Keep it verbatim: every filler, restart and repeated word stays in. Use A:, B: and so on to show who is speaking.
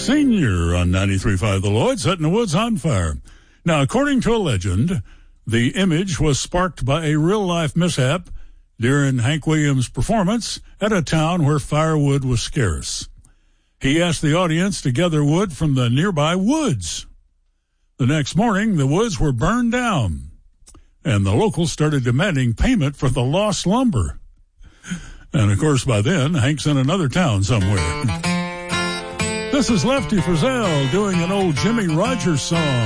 A: Senior on ninety-three point five The Lloyd, setting the woods on fire. Now, according to a legend, the image was sparked by a real-life mishap during Hank Williams' performance at a town where firewood was scarce. He asked the audience to gather wood from the nearby woods. The next morning, the woods were burned down, and the locals started demanding payment for the lost lumber. And, of course, by then, Hank's in another town somewhere. This is Lefty Frizzell doing an old Jimmy Rogers song.